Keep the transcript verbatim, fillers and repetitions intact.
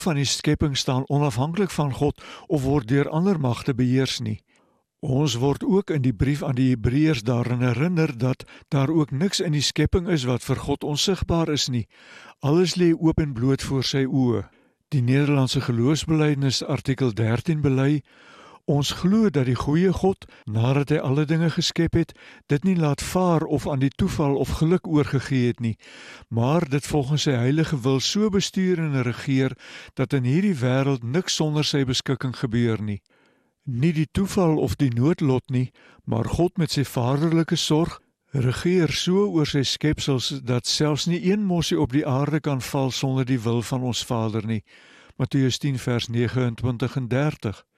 van die skepping staan onafhanklik van God of word deur ander magte beheers nie. Ons word ook in die brief aan die Hebreërs daaraan herinner dat daar ook niks in die skepping is wat vir God onsigbaar is nie. Alles lê oop en bloot voor sy oë. Die Nederlandse geloofsbelijdenis artikel dertien bely: ons glo dat die goeie God, nadat hy alle dinge geskep het, dit nie laat vaar of aan die toeval of geluk oorgegee het nie, maar dit volgens sy heilige wil so bestuur en regeer, dat in hierdie wêreld niks sonder sy beskikking gebeur nie. Nie die toeval of die noodlot nie, maar God met sy vaderlike sorg, regeer so oor sy skepsels, dat selfs nie een mossie op die aarde kan val sonder die wil van ons Vader nie. Matteus tien vers negenentwintig en dertig.